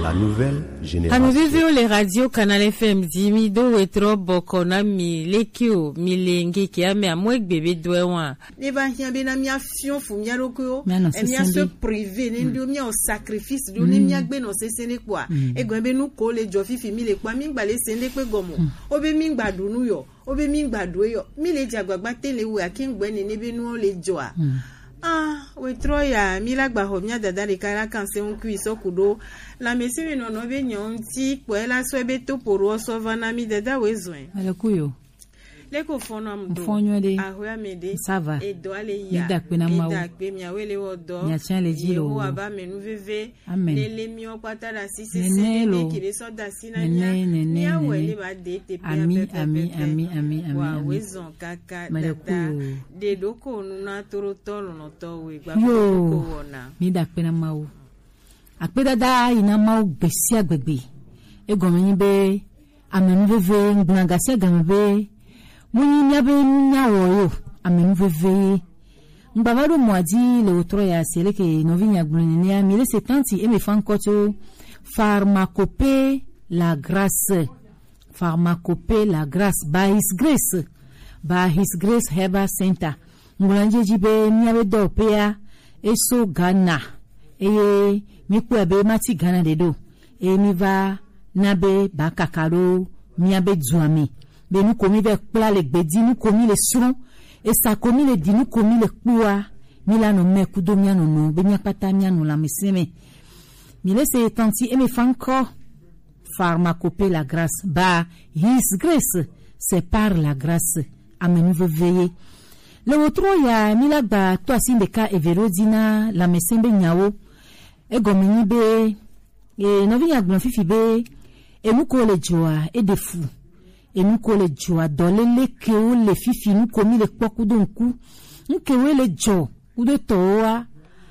la nouvelle génération. Amevivio les radios Canal FM dimi do wetro bokona mi lekio milenge ki ame amwek bebe doewa. Ne ba hia be na mia fion fu mia roko e mia se privé ne ndio mia o sacrifice do ne mia gbe no sesene kwa e gbe be nu ko le jo fifi mi le pa mi gba le sende pe gomo obe mi gba dunu yo obe mi gba do yo mi le jagbagba tele we akin gbe ni be nu o le jo a we troya milagba ho mia dada de kara kan se un kuiso kudo la mesiri no no be nyonti po ela so ebe to poro so vana mi dada we zoin ale kuyo leko fono amdo fonyo ahoya mede sava edo ale ya midakpe na mawo midakpe mi awele wodo nya chale jilo wo aba menu veve lele mi opata da sisi Nenelo. kire so da sinanya mi awele ba de te pe ami wa wezon kaka dada de doko na toro tolo no to we gba yo ko wona midakpe na mawo akpe dada ina mawo gbesi agbegbe egomin be amenu veve ngbangase gambe muni nyabe nyawo yo amenu veve ngbavado mwadi le otro ya seleke novinya gbunini ya mile setanti eme fankoto pharmacopée la grâce by his grace Herbal Center ngulanje jibe nyabe dopea eso Ghana eye miku ebe mati Ghana dedo emiva nabe bakakaro miabe zuami be nous commis vers plat les bedi nous commis les sons et ça commis les di nous commis les poua milano me kudo miano no be nya pata miano la meseme mi laisse tanti et me fanko pharmacopée la grâce ba his grace c'est par la grâce amenu veiller le otro ya milagba to asindeka everodina la mesembe nyao e gomini be e novinya gbon fifi be e nous ko le joa e de fou et nous ko le joa dolele ke o le fifi nous komi le pokudo nku nke we le jo udo toa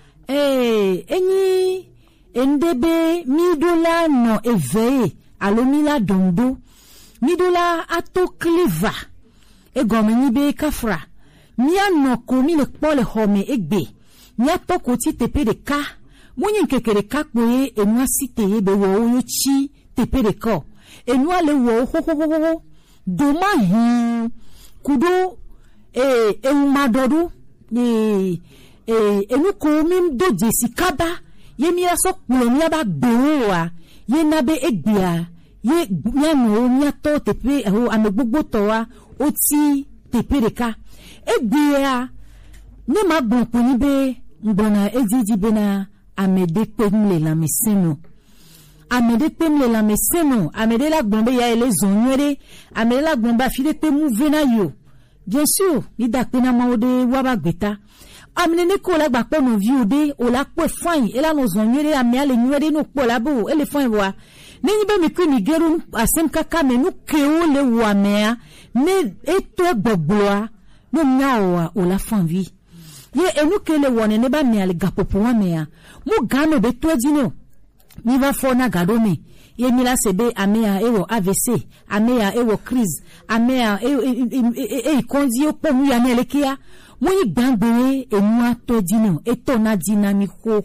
eni endebe midola no eve alomila dondo midola ato cleva e gomeni be kafra mia no komi le po le home egbe mia to ko ti tepe de ka munyin kekere kakpoye enu asite ye be wo yo chi tepe de ko enu ale wo ho doma hi kudo madodu enu ko mim do jesikaba ye mi aso kulo mi aba bewa ye nabe egbia ye nyano nya to tepe amegbogbo to wa oti tepe de ka egbia ne ma bon ko ni be ngbona ejiji be na amede pemle la meseno amede pemle la meseno amede la gbombe ya ele zonwere amede la gbomba fide pe mouvena yo bien sûr ni dakpe na maode waba gbeta amene ne ko la gba pe no viode o la pe fain e la no zonwere ame ale nwere no po la bo ele fain wa ni be mi ku ni geru asem kaka me no ke o le wa mea ne eto gbogboa no nyawa o la fain vi ye enu ke le wone ne ba me ale gapopo wa mea mo gano be to dino ni va fona gadome ye mila sebe amea ewo AVC amea ewo crise amea konzi o po mu ya nelekia mo yi gbangbe enu atodino eto na dinami ho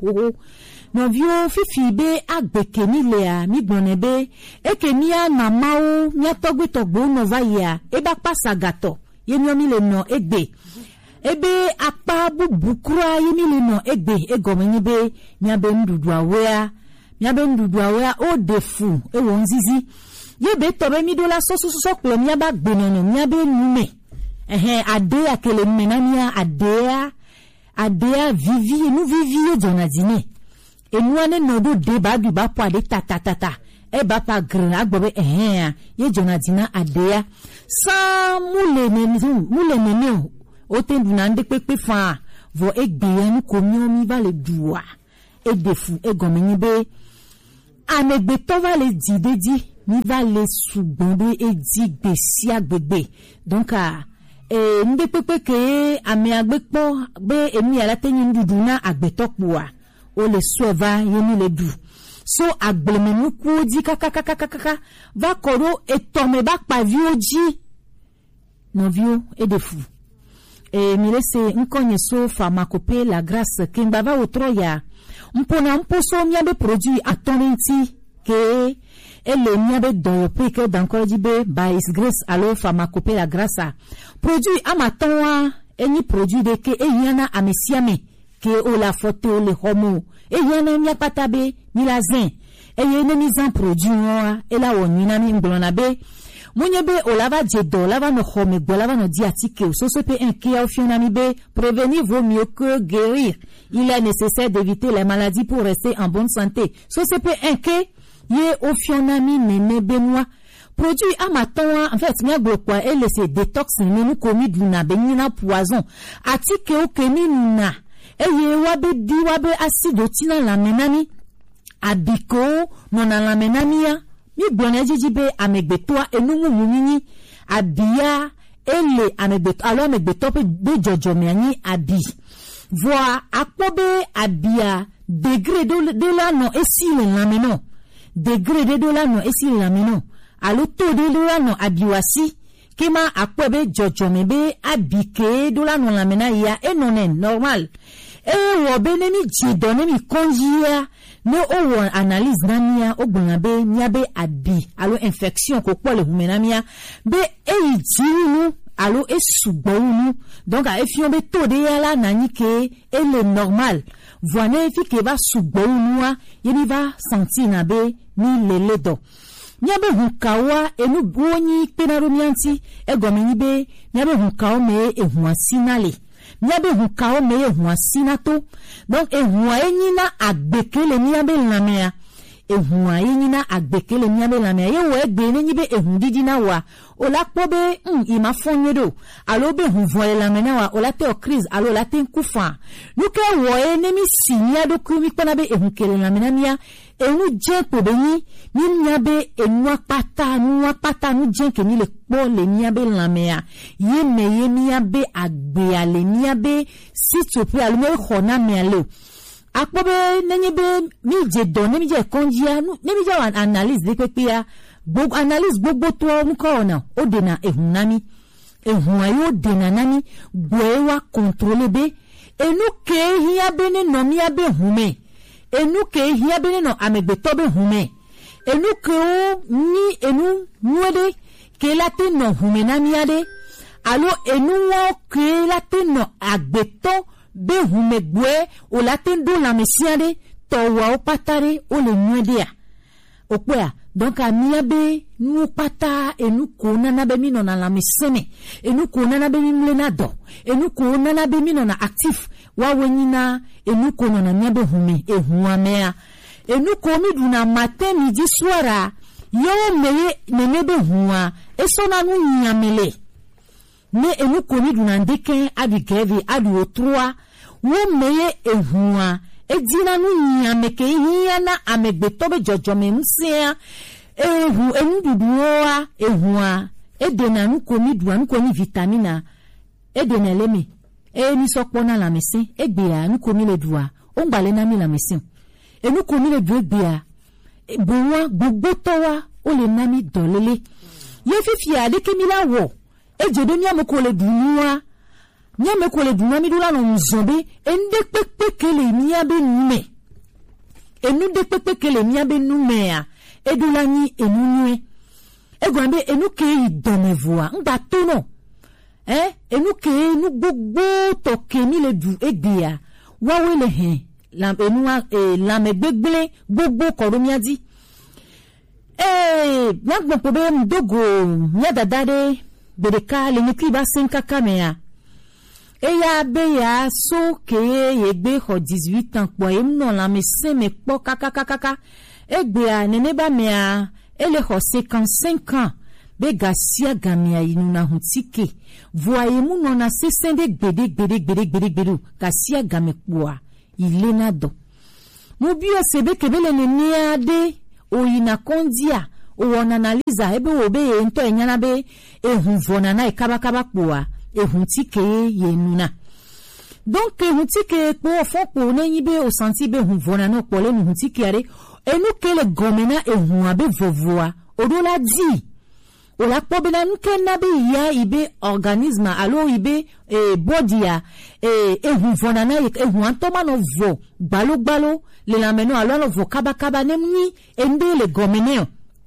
no vio fifi be agbeke ni le a mi gbonebe eke ni a mama o mi atogbo no va ya e ba pasagato ye mi o mi le no egbe ebe apa bubukura yimi le no egbe egomenyi be miabe ndudu awea o defu e wonzizi ye be tobe mi dola so klo miaba gbenono miabe nume ade akele menania adea vivi nu vivi jonadine e nuane nodo de ba du ba po de tata e ba pa gre agbobe ye jonadina adea sa mule ne o te dunande pepe fa vo egbe nu komi mi va le duwa e defu e gomeni be amegbe to va le di mi va le sugbonde e di gbesi agbegbe donc nde pepe ke ame agbepo be emi ala tenyin duduna agbetokwa o le sueva yemi le du so agbleme ku di kaka va koro e tome ba pa vi oji no vio e defu mi laisse nkonye so pharmacopée la grâce kimbava otroya mpona mposo miabe produit atonenti ke ele miabe doyope ke d'encourage be by his grace alo pharmacopée la grâce produit amatonwa eni produit de ke eyana amesiame ke o la photo le homo eyana mia patabe milazin eyene mizan produit wa ela wonina mi nglona be Munyebe olava jedo lava no home golava no diatike so se peut inquiéter au finami be prévenir vaut mieux que guérir. Il est nécessaire d'éviter les maladies pour rester en bonne santé. So se peut inquiéter ye au finami nene benwa produit amatonwa en fait mia gbokwa elle se détox nenu komi duna benina poison atike o kemi na eye wabe di wabe acide tina la menami abiko nona la menamia mi blonne jijibe amegbetoa enumu munini abia ele amegbeto alors amegbeto pe de jojo miani abi voa apobe abia degré de la no esi le lameno degré de la no esi le lameno alo to de la no abiwasi kema apobe jojo mebe abike de la no lamena ya enonen normal wo benemi jidone mi konjia ne o analyse namia o gbonabe niabe abi alo infection ko pole humenamia be ejinu alo esugbounu donc a efion be to de yala nanike ele normal voine fi ke ba sugbounu wa yemi va sentir na be ni leledo niabe hukawa enu boni penarumianti egomeni be niabe hukawa me ehuasinale niabe hukao meye huwa sinato donc huwa enyina agbekele niabe lamea huwa enyina agbekele niabe lamea yewo egbe nibe ehundidi na wa ola pobe ima fonyedo alo be huvoye lamena wa ola te o crise alo la te nkufa nuke wo enemi sinya do kumi kona be ehukele lamena mia enu jepo beni ni niabe enwa pata nu jenke ni le po le niabe lamea ye niabe agbe ale niabe sitope alume khona me alo akpobe nenyebe mi je don mi je konjia nu mi je wan analyse de pepia gbogbo analyse gbogbo to nko na o de na ehunami ehuayo de na nani gwewa contrôler be enu ke hia bene no mi abe hume enu ke hia bene no amegbeto be hume enu ke o ni enu nuede ke la te no hume na mi ade alo enu wo ke la te no agbeto be hume gwe o la te do la mesiade to wa o patare o le nuede a okwa donc a miabe nu pata enu ko nana be mi no na la mesene enu ko nana be mi mlena do enu ko nana be mi no na actif wa wenyina enu ko no na miabe hume ehuamea enu ko mi duna matin midi soir yo meye nenebe huwa eso na nu nyamele ne enu ko mi duna ndeke adi gevi adi otrua wo meye ehuwa edina nu nyameke hiana amegbeto be jojome msia enu duduwa ehua edena nu komi duwa nu komi vitamina edena leme ni sokpona la mesin egbea nu komi le duwa o ngbale na mi la mesin enu komi le duwa egbea bonwa gbogbo towa o le na mi dolele ye fifi ade kemi la wo ejedo mi amoko le duwa nyame ko le dunami dula no nzombe ende pekpekele miabe nume enu de pekpekele miabe numea edula ni enunue egwambe enu ke idomevoa ngba tono enu ke enu gbogbo to kemi le du egbea wawe le hen la enua la megbegbele gbogbo koromiadi nyagbo pobe mdogo nyadadade bedeka le niki ba 5 kamea eya beya so ke yegbe ho 18 ans po emno la mese me po kakakaka egbe a nene ba me a ele ho 55 ans be gasia gamia inuna huntike voye mu no na sesende gbede gasia game poa ilena do mo bio sebe kebele ne niade o ina kondia o wona analiza ebe obe ento enyana be ehuvona na ikabakaba poa ehuntike yenuna donc ehuntike po fopo nenyibe o senti be hunvona no pole nuhuntike are enu kele gomena ehun abe vovoa odola di ola pobena nuke nabe ya ibe organisme alo ibe body ya hu vonana hu antoma no vo gbalo le lameno alo no vo kaba nemni ende le gomeneo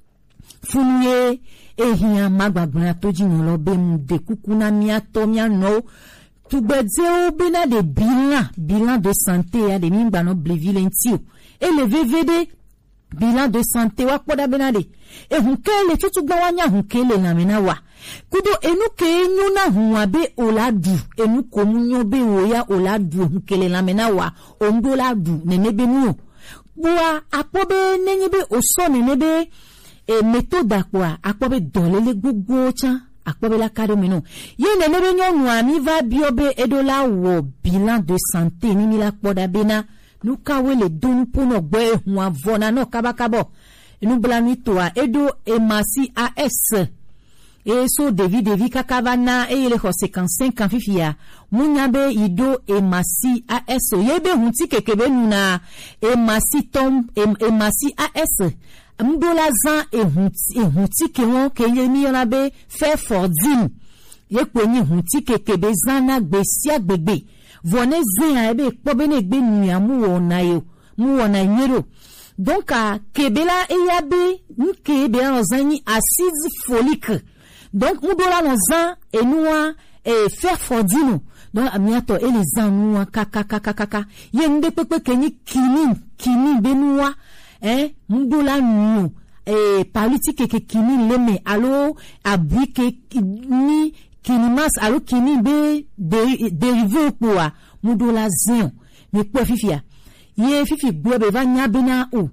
funuye ehia magbagbana toji no lo be mu de kukuna mia to mia no tugbedze o bena de bilan de santé ya de mimba no bleville ntio et le VVD bilan de santé wa poda benade e hunkele tutugba wanya hunkele na menawa kudo enuke nyuna huabe oladu enuko munyo be oya oladu hunkele na menawa ondoladu nenebenu bua apobe nenyebe oso nenebe méthode kwa apobe dolele gugu cha apobe la kademino ye nenebe nyonu ami va biobe edola wo bilan de santé ni la poda bena nuka wele donu pono gbe hu avona no kabakabo enu blani toa edo emasi AS so devi kakavana ele ho 55 ans fifia munyabe ido emasi AS yebe hunti kekebe nuna emasi tom emasi AS mdola zan ehunti kewon keye mi yonabe fe fordin ye kwenye hunti kekebe zana gbesia gbegbe vone zin ebe pobene gbe nuamu wona nyero donc kebela eyabe nkebe anzani acide folique donc mudola nozan enua fer fordino donc amiato elezan nua kaka yende pepe kenyi kinin benua mudola nu politique ke kinin leme alo abrike ni kinimas alo kini be dérivé pour mudola zion me po fifia ye fifi gbo be va nya bena o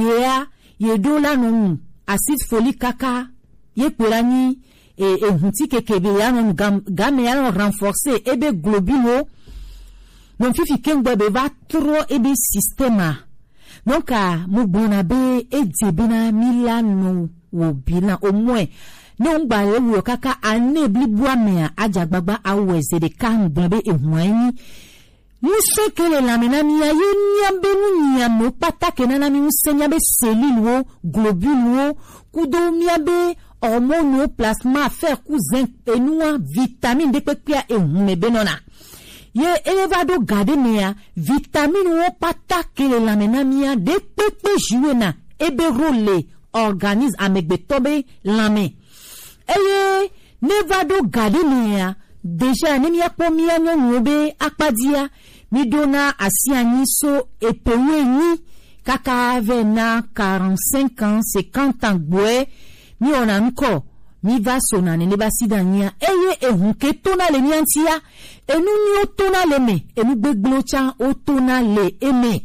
ye dola no acide folique kaka ye pelani hunti kekebe ya no game ya no renforcer ebe globulo non fifi kengbo be va trop ebe système donc mubona be edebena milano wo bilan au moins non gba ewu kaka anebli buamea ajagbagba aweze de kan gbe ehwani muso kele lamena mi ya nyambe nyamo patake nana mi musenya be cellule wo globule wo kudo miabe hormone plasma faire cousin enua vitamine de pepia ehme benona ye elevado gade mea vitamine wo patake le lamena mi ya de pepe jouena ebe role organisme amegbe tobe lame eye nevado galilia deja nemi apomia nyobe akpadia midona asiani so epeweni kaka vena 45 ans 50 ans bwe mi ona nko mi va sona ne basidania eye ehunke tona le niantia enu ni otona le me enu gbeglocha otona le eme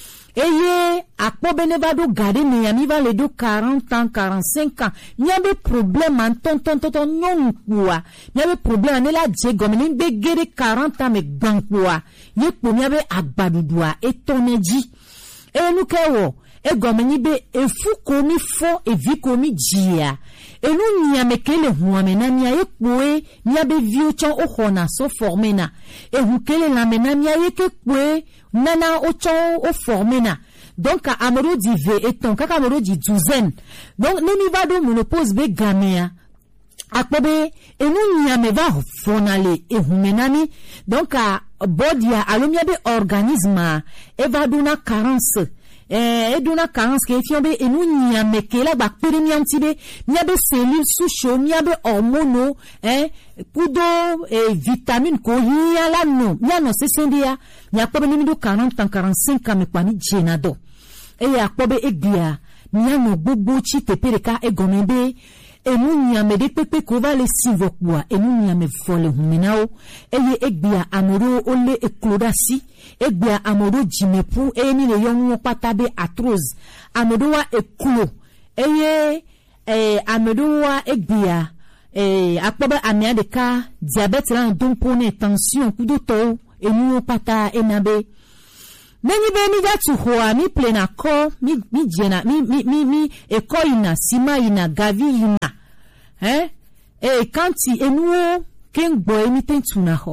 eye akpo nevado gade me ami va le do 40 ans 45 ans nyabe problème en tonton nyon kwa nyabe problème ne la jego me be gere 40 ans me gbankwa ye po nyabe agbadudua etoneji enu kewo egomeni be efu komi fo evi komi jia enu nyame kele huame na nya ekwe nyabe viucho ohona so formena ehu kele la menamia yekwe nana ocho o formena donc amoro di ve eton kaka amoro di douzaine donc nemi va do monopause be gamea akpobe enu nyame va fonale ehumenani donc body alomia be organisme eva do na carence eduna carence ke fiombe enu nyame kela ba premium tibe nyabe cellule sous nyabe hormono kudo vitamine ko yala no nyano sesendia nyapobe ni do 40 ans 45 ans me kwani jenado yapobe egbia nyano gbogbo chi tepereka egomebe enu nyame de pepe ko va le sivokwa enu nyame vole huminao eye egbia amoro ole eklodasi egbia amoro jimepu eni le yonwo patabe atroz amodo wa eklo eye amodo wa egbia akpobe amia de ka diabète la don pone tension kudo to enu pata enabe neni be mi gatu hoa mi plena ko mi jena mi eko ina sima ina gavi ina kanti enu kengbo emi tentuna ho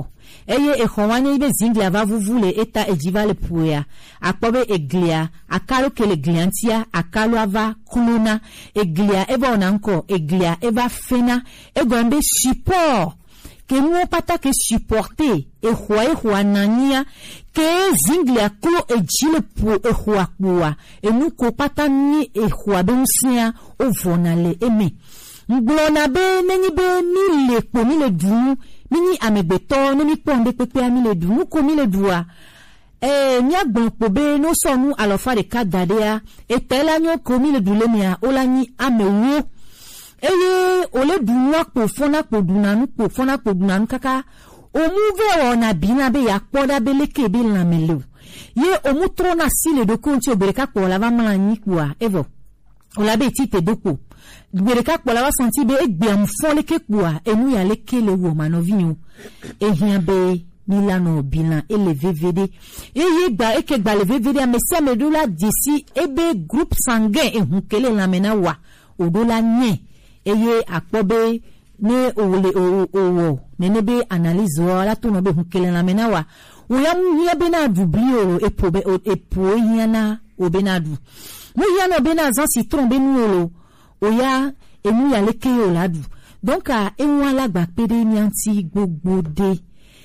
eye ehonwane be zinglia va vuvule eta ejivale puya akpobe eglia akalo kele gliantia akalo ava kuluna eglia eba onanko eglia eba fena egombe support que nous pata que supporter ehwa nania que zinglia klo ejile pu ehwa kwa e nous ko pata ni ehwa bensia ovonale eme nglona be neni be mille po mille du mini amebeto neni ponde pepe amile du nous ko mille doa nya gbon po be no so nu alofa de kadadea e tela nyo ko mille du lemia olani amewo eye ole dunwa po fona po dunanu kaka omuve ona bina be yakpoda be leke be lamelo ye omutro na sile do konti obereka po la va mani kwa evo ola be ti te doko obereka po la va senti be egbe am fole ke kwa enu ya leke le wo manovinyo ehia be milano bilan ele VVD eye gba eke gba le VVD amesi amedola disi ebe groupe sanguin ehunkele lamena wa odola nye eye akpobe ne owo nenebe analyse wala to no be hunkele na menawa uyam be na dublio epo hiana obenadu mu hiana obena zan citron be nuolo oya emu ya leke oladu donc enwa lagba pede mi anti gbogbo de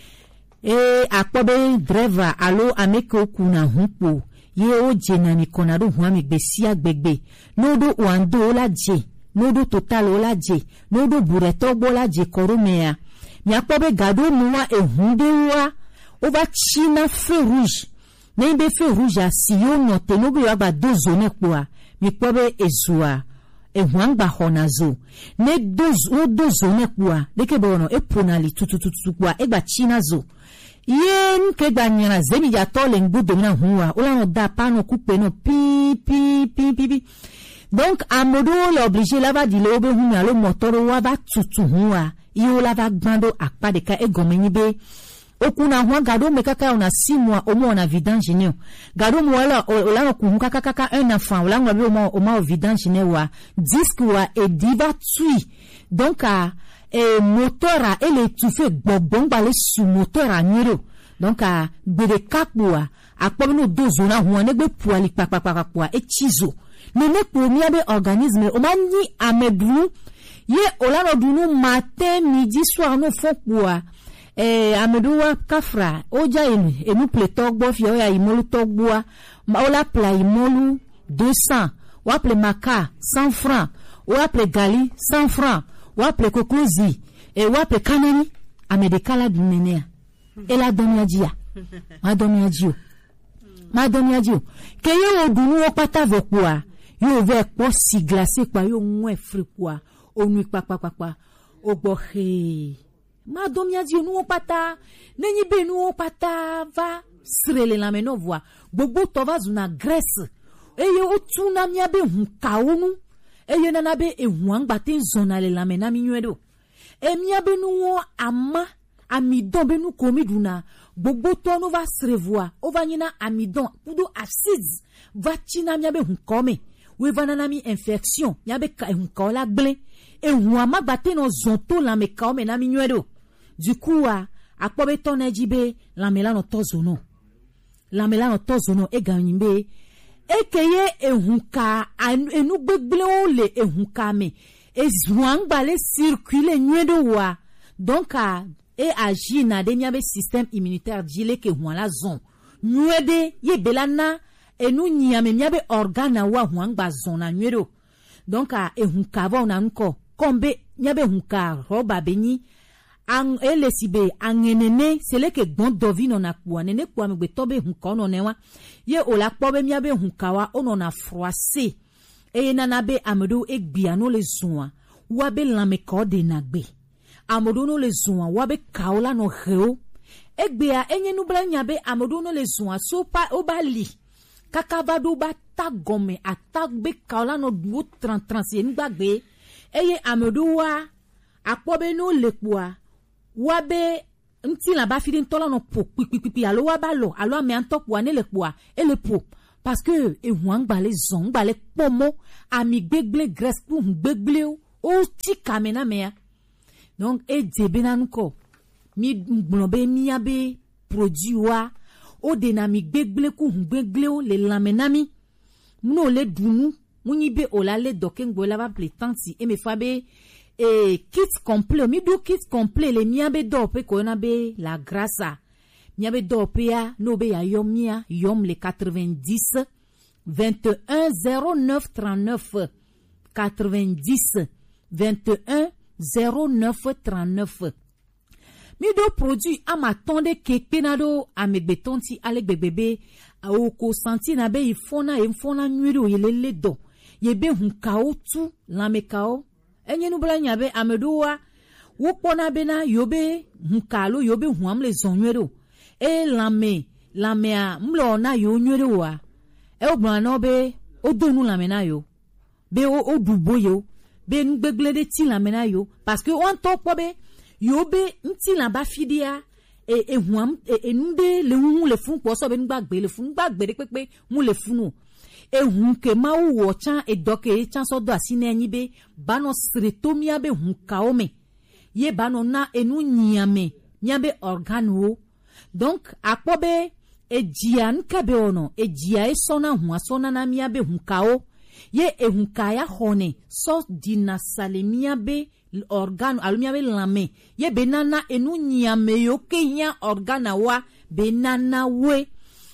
akpobe driver alo ameko kuna hunpo ye o jena ni konado hu amgbesi agbegbe nodo wando laje nodo total olaje nodo bureto bolaje koromea mi akpobe gado muwa ehundewa ova china feu rouge nembe feu rouge asiyo note nobe yaba do zone kwa mi kpobe ezua ehwangba honazo ne do zone kwa deke bono eponali tutututu kwa egba china zo ye nke gba nyana zemi ya tole ngbudo na huwa ola no da pano coupe no pi donc amodo l'obligé là va dire obe hu na lo motor wa ba tutu huwa iyo la va gbando akpa de ka egomeni be okuna huwa gado mekaka ona 6 mois au moins on a vidange ne gado mo ola no ku kaka un enfant ola ngwa be o ma vidange ne wa disque wa e diva tui donc moteur a ele étouffé bobon ba le su moteur a nyero donc gbede kapwa akpo no dozo na huwa ne gbe puali papapapwa e chizo nene pour miabe organisme o mani amedu ye olano dunu matin midi soir no fokwa amedu wa kafra oja enu pletok bo fi oya imolu tokboa ola pla imolu 200 wa ple maka 100 francs wa ple gali 100 francs wa ple kokozi wa ple kanani amedekala dunenea ela domiajia ma domiajio ke ye odunu o pata vokwa yo ve po si glacé kwa yo nwe fri kwa onu papa ogbohe ma domiajio nu o pata nenyi be nu o pata va srele la meno voa gbogbo to va zuna Grèce eye o tuna mia be hunka onu eye nana be ehuangba te zona le la mena minwedo mia be nu o ama amidon be nu komiduna gbogbo to no va srevoa o va nyina amidon pudo acids va china mia be hunkome we vananami infection yabe ka hunkola gle ehuama gbate no zonto la me ka o me na minwedo du coup akpobe to na jibe la melano tozono eganyimbe ekeye ehunka enu gbegble o le ehunka me ezuangba le circuler nwedo wa donc agit na de miabe système immunitaire dile ke huala zon nwede ye belana enu nyame miabe organa wa huangba zona nwedo donc ehunka va na nko kombe miabe hunka roba beni an elesibe angenene sele ke gbondovi no na kwa nene kwa megbe tobe hunka no newa ye ola kpobe miabe hunka wa ono na froissé e nana be amedo egbia no le zua wa be lame ko de nagbe amedo no le zua wa be kaola no heo egbia enye nu bla nyabe amedo no le zua so pa obali kakabado ba tagome atagbe kaola no du 30 ngbagbe eye amedo wa akpobe no lekwa wabe nti la ba fidin tola no po pipipipi alo wa ba lo alo ame antop wa ne lekwa ele po parce que e huangba le zon gba le pomo ami gbegble Grèce pour gbegble o ti kamena mea donc e debena nko mi gblobe mi abe produit wa o de na mi gbegble ku gbegble o le lamenami no le dunu muni be o la le dokengbo la ba pletanti e me fabe kit complet mi do kit complet le mi abe do pe ko na be la grâce mi abe do pe ya no be ya yom mia yom le 90 21 09 39 90 21 09 39 mi do produit ama tonde ke penado amegbetonti alegbebebe o ko santi na be ifona nwiro yelele do yebe hun kao tu lame kao enye nu bla nyabe amedowa wo pona be na yobe hun kalo yobe hun amle zonwero e lame a mlo na yo nwero wa e obna no be odonu lame na yo be o dubo yo be nu gbegle de ti lame na yo parce que on to po be yobe nti la ba fidia huam nde le hu le fun po so be ngbagbe le fun gbagbe de pepe mu le funu hun ke ma wo chan doke chan so do asine nyi be bano sretomia be hun kaome ye bano na enu nyame nyabe organo donc apobe ejian kabe ono ejia sona hu asona na mia be hun kao ye hun kaya hone so dina salemia be organo alumia be lame ye benana enu nyame yo kenya organa wa benana we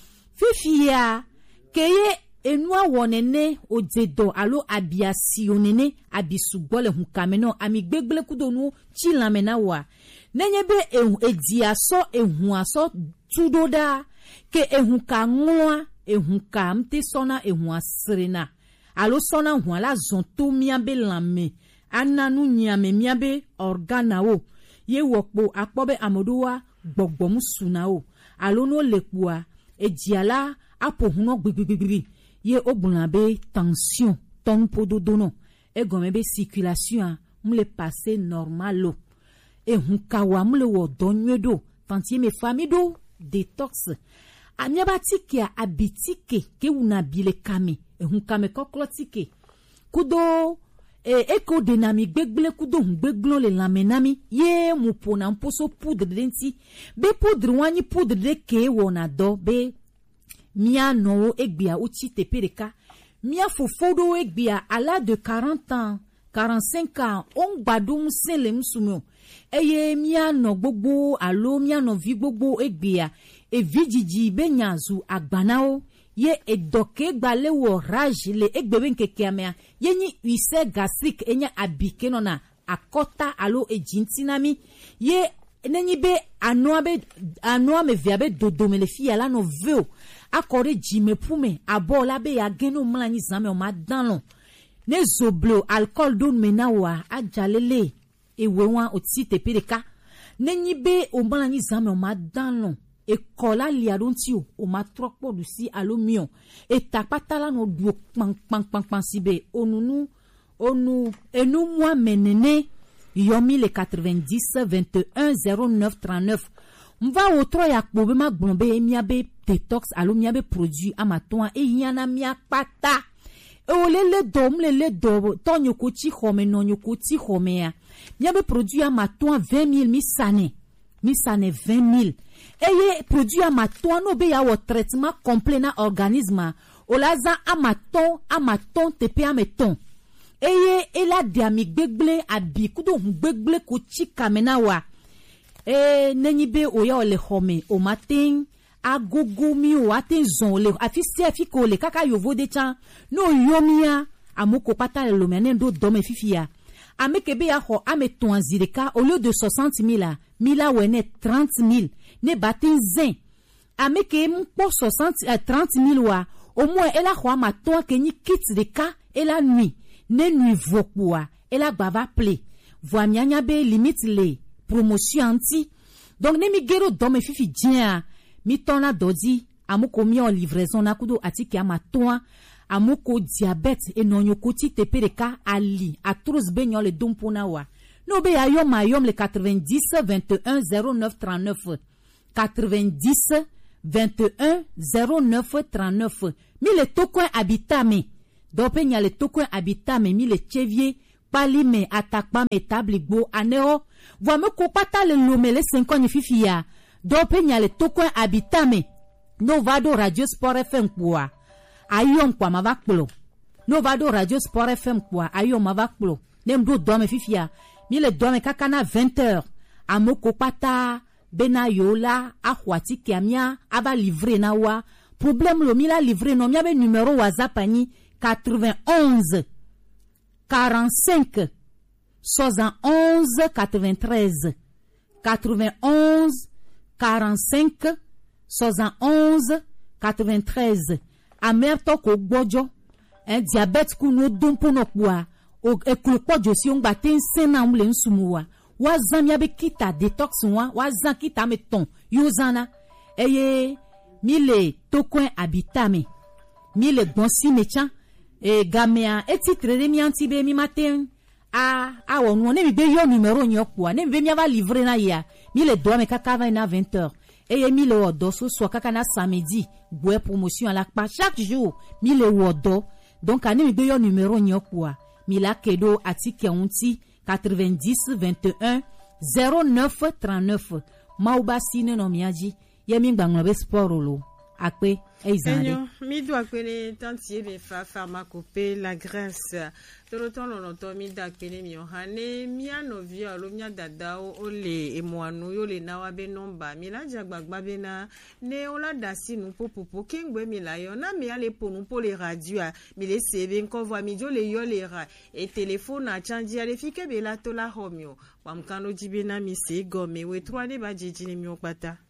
fifia keye enua wonene ojedo alo abiasionene abisugbole hun kameno ami gbegble kudonu chilamena wa nenyebe edia so ehun aso tudoda ke ehun ka nwa ehun ka mte sona ehun asrena alo sona hun ala zonto miabe lame ananu nyame miabe organa o ye wokpo akpobe amodowa gbogbomu suna o alo no lekua ejiala apo huno gbigbigbi ye ogbuna be tension ton pododono e gome be circulation mle passer normalo e hunkawa mle wo donwedo tantie me famido detox anyaba tike abitike ke una bile kame e hunkame koklotike kudo eko denami gbegble kudo gbeglo le lamenami ye mupona mposo poudre denti be poudre wani poudre de ke wona do be mia no egbia uchi tepereka mia fofodo egbia à l'âge de 40 ans 45 ans on gbadum selem sumo eye mia no gbogbo alo mia no vi gbogbo egbia e vijiji benyazu agbanao ye edoke gbale wo rage le egbebe nkeke amea ye ni ulcère gastrique enya abike nona akota alo ejintinami ye nenyi be anoa me viabe dodome le fi ala no veo akore jime pume abola be ya geno mlanyi zame o madanlo ne zoblo alcool don menawa ajalele ewewan oti tepireka nenyi be o mlanyi zame o madanlo e kola liadonti o matropo dusi alomion e tapatala no du pang sibe onunu enu moi menene yomi le 90 21 09 39 mva otro ya kpobe ma gbonbe miabe detox alo miabe produit amaton e yana mia pata e olele do tonyo ko ti home no nyoko ti home ya miabe produit amaton 20,000 misane 20,000 eye produit amaton no be ya wo traitement complet na organisme olaza amaton tepe ameton eye ela diami gbegble abi kudo gbegble ko chika menawa nenyibe oya ole home o matin agogo mi o atin zon le afi sefi ko le kaka yovo de chan no yomia amoko pata le menen do dome fifia amekebe ya ho ameton zireka au lieu de 60,000 mila wene 30,000 ne batin zen ameke mpo 30,000 wa au moins ela ho amaton kenyi kit de ka ela nuit ne nuit vokwa ela bava play voamianya be limite le promotion anti donc ne mi gero dome fifi dia mi tona dodi amoko mi en livraison na kudo atiki amaton amoko diabète et non yokoti tepereka ali atros benyo le dompona wa no be ayom le 90 21 09 39 90 21 09 39 mi le tokwen habitame dope nya le tokwen habitame mi le chevier pali me atakpa me table gbo aneo voa me ko pata le lome le 5 ans fifia do pe nya le toko habitame no vado Radio Sport FM kwa ayon kwa mavakplo no vado Radio Sport FM kwa ayon mavakplo nem do me fifia mi le do me kakana 20h amoko pata bena yola akwati kiamia aba livrer na wa problème lo mi la livrer no mi abe numéro WhatsApp ani 91 45 71 93 91 45 71 93 amerto ko gbojo diabète ku no dumpo no kwa o eklopojo si on gba ten sena mle nsumuwa wazan ya be kita detox wazan kita me ton yozana eye mile tokwen habitame mile gbonsi mecha gamea etitrere mi antibe mi matin a wonu ne mi be yo numéro nyokwa ne mi be mi ava livrer na ya mile do me kakava na 20h eye mile odo so kaka na samedi boe promotion à la pa chaque jour mile odo donc ani mi be yo numéro nyokwa mila kedo atike unti 90 21 09 39 mauba sine no miaji yemi ngbangobe sporolo akpe eizande mi do akpene tantie be pharmacopée la graisse toroton lonoto mi da akpene mi ohane mi anovia lo mi dada o le emwanu yo le na wa be nomba mi la jagbagba be na ne ola dasi nu popopo kengwe mi la yo na mi ale ponu po le radio mi le sebe nko vo mi jo le yo le ra e téléphone a changi ale fike be la to la homio wamkano jibe na mi se gome we 3 ne ba jiji ni mi okpata